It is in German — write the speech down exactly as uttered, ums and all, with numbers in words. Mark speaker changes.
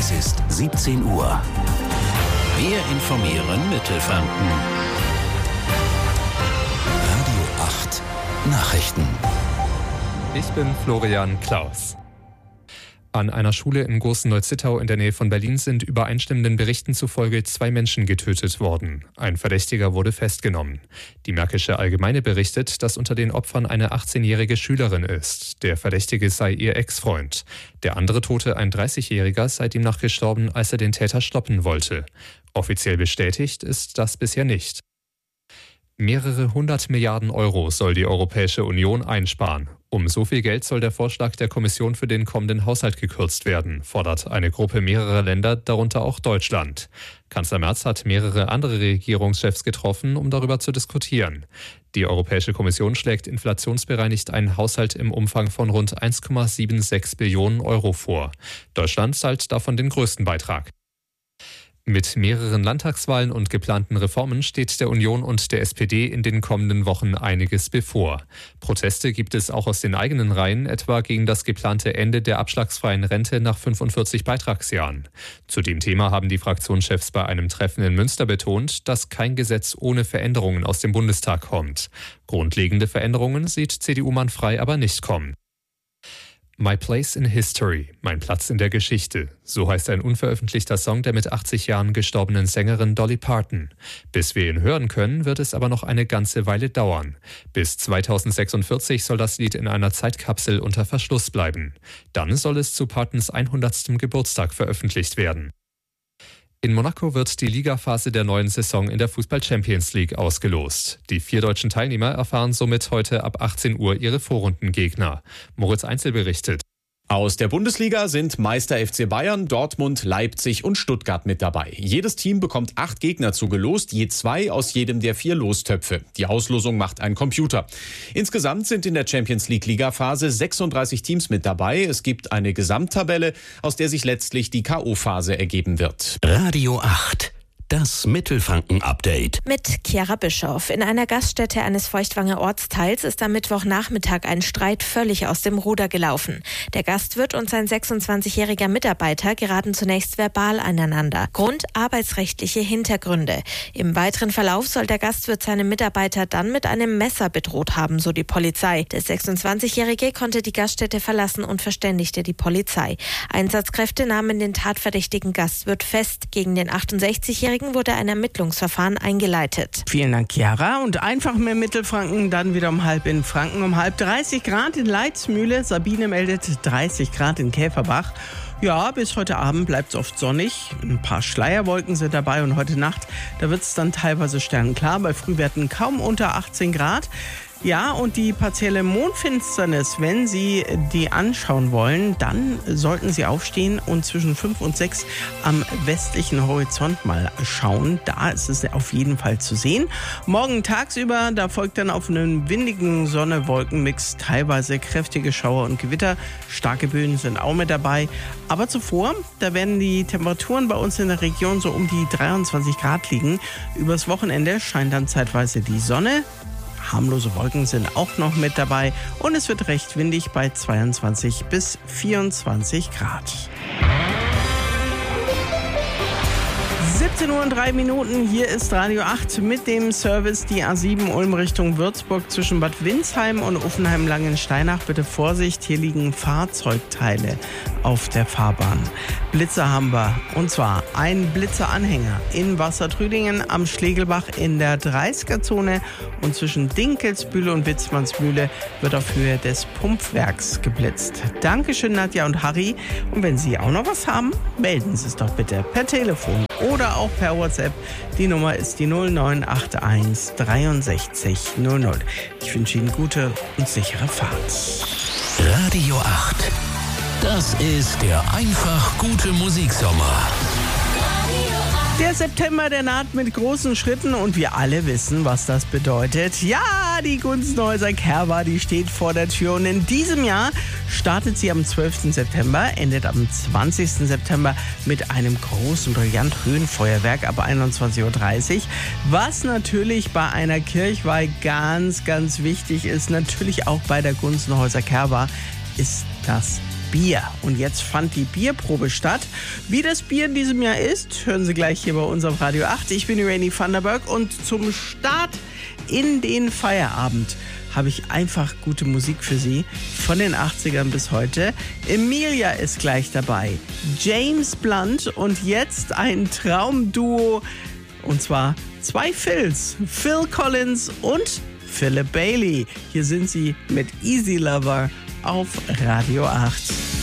Speaker 1: Es ist siebzehn Uhr. Wir informieren Mittelfranken. Radio acht Nachrichten.
Speaker 2: Ich bin Florian Klaus. An einer Schule in Goßen-Neuzittau in der Nähe von Berlin sind übereinstimmenden Berichten zufolge zwei Menschen getötet worden. Ein Verdächtiger wurde festgenommen. Die Märkische Allgemeine berichtet, dass unter den Opfern eine achtzehnjährige Schülerin ist. Der Verdächtige sei ihr Ex-Freund. Der andere Tote, ein dreißigjähriger, sei demnach gestorben, als er den Täter stoppen wollte. Offiziell bestätigt ist das bisher nicht. Mehrere hundert Milliarden Euro soll die Europäische Union einsparen. Um so viel Geld soll der Vorschlag der Kommission für den kommenden Haushalt gekürzt werden, fordert eine Gruppe mehrerer Länder, darunter auch Deutschland. Kanzler Merz hat mehrere andere Regierungschefs getroffen, um darüber zu diskutieren. Die Europäische Kommission schlägt inflationsbereinigt einen Haushalt im Umfang von rund eins Komma sechsundsiebzig Billionen Euro vor. Deutschland zahlt davon den größten Beitrag. Mit mehreren Landtagswahlen und geplanten Reformen steht der Union und der S P D in den kommenden Wochen einiges bevor. Proteste gibt es auch aus den eigenen Reihen, etwa gegen das geplante Ende der abschlagsfreien Rente nach fünfundvierzig Beitragsjahren. Zu dem Thema haben die Fraktionschefs bei einem Treffen in Münster betont, dass kein Gesetz ohne Veränderungen aus dem Bundestag kommt. Grundlegende Veränderungen sieht C D U-Mann Frey aber nicht kommen. My Place in History, mein Platz in der Geschichte. So heißt ein unveröffentlichter Song der mit achtzig Jahren gestorbenen Sängerin Dolly Parton. Bis wir ihn hören können, wird es aber noch eine ganze Weile dauern. Bis zweitausendsechsundvierzig soll das Lied in einer Zeitkapsel unter Verschluss bleiben. Dann soll es zu Partons hundertstem Geburtstag veröffentlicht werden. In Monaco wird die Ligaphase der neuen Saison in der Fußball-Champions League ausgelost. Die vier deutschen Teilnehmer erfahren somit heute ab achtzehn Uhr ihre Vorrundengegner. Moritz Einzel berichtet.
Speaker 3: Aus der Bundesliga sind Meister F C Bayern, Dortmund, Leipzig und Stuttgart mit dabei. Jedes Team bekommt acht Gegner zugelost, je zwei aus jedem der vier Lostöpfe. Die Auslosung macht ein Computer. Insgesamt sind in der Champions League Ligaphase sechsunddreißig Teams mit dabei. Es gibt eine Gesamttabelle, aus der sich letztlich die K O-Phase ergeben wird.
Speaker 1: Radio acht. Das Mittelfranken-Update.
Speaker 4: Mit Chiara Bischoff. In einer Gaststätte eines Feuchtwanger Ortsteils ist am Mittwochnachmittag ein Streit völlig aus dem Ruder gelaufen. Der Gastwirt und sein sechsundzwanzigjähriger Mitarbeiter geraten zunächst verbal aneinander. Grund arbeitsrechtliche Hintergründe. Im weiteren Verlauf soll der Gastwirt seine Mitarbeiter dann mit einem Messer bedroht haben, so die Polizei. Der sechsundzwanzigjährige konnte die Gaststätte verlassen und verständigte die Polizei. Einsatzkräfte nahmen den tatverdächtigen Gastwirt fest. Gegen den achtundsechzigjährigen wurde ein Ermittlungsverfahren eingeleitet.
Speaker 5: Vielen Dank, Chiara. Und einfach mehr Mittelfranken, dann wieder um halb in Franken. Um halb dreißig Grad in Leitzmühle. Sabine meldet dreißig Grad in Käferbach. Ja, bis heute Abend bleibt es oft sonnig. Ein paar Schleierwolken sind dabei und heute Nacht, da wird es dann teilweise sternenklar. Bei Frühwerten kaum unter achtzehn Grad. Ja, und die partielle Mondfinsternis, wenn Sie die anschauen wollen, dann sollten Sie aufstehen und zwischen fünf und sechs am westlichen Horizont mal schauen. Da ist es auf jeden Fall zu sehen. Morgen tagsüber, da folgt dann auf einen windigen Sonne-Wolken-Mix teilweise kräftige Schauer und Gewitter. Starke Böen sind auch mit dabei. Aber zuvor, da werden die Temperaturen bei uns in der Region so um die dreiundzwanzig Grad liegen. Übers Wochenende scheint dann zeitweise die Sonne. Harmlose Wolken sind auch noch mit dabei und es wird recht windig bei zweiundzwanzig bis vierundzwanzig Grad. siebzehn Uhr und drei Minuten, hier ist Radio acht mit dem Service die A sieben Ulm Richtung Würzburg zwischen Bad Windsheim und Uffenheim-Langensteinach. Bitte Vorsicht, hier liegen Fahrzeugteile auf der Fahrbahn. Blitzer haben wir, und zwar ein Blitzeranhänger in Wassertrüdingen am Schlegelbach in der dreißiger-Zone und zwischen Dinkelsbühle und Witzmannsmühle wird auf Höhe des Pumpwerks geblitzt. Dankeschön, Nadja und Harry. Und wenn Sie auch noch was haben, melden Sie es doch bitte per Telefon oder auch per WhatsApp. Die Nummer ist die null neun acht eins dreiundsechzig null null. Ich wünsche Ihnen gute und sichere Fahrt.
Speaker 1: Radio acht. Das ist der einfach gute Musiksommer.
Speaker 5: Der September, der naht mit großen Schritten und wir alle wissen, was das bedeutet. Ja, die Gunzenhäuser Kerwa, die steht vor der Tür und in diesem Jahr startet sie am zwölften September, endet am zwanzigsten September mit einem großen Brillant-Höhenfeuerwerk ab einundzwanzig Uhr dreißig. Was natürlich bei einer Kirchweih ganz, ganz wichtig ist, natürlich auch bei der Gunzenhäuser Kerwa, ist das Bier. Und jetzt fand die Bierprobe statt. Wie das Bier in diesem Jahr ist, hören Sie gleich hier bei uns auf Radio acht. Ich bin Irene Vanderberg und zum Start in den Feierabend habe ich einfach gute Musik für Sie, von den achtzigern bis heute. Emilia ist gleich dabei, James Blunt und jetzt ein Traumduo, und zwar zwei Phils, Phil Collins und Philip Bailey. Hier sind sie mit Easy Lover auf Radio acht.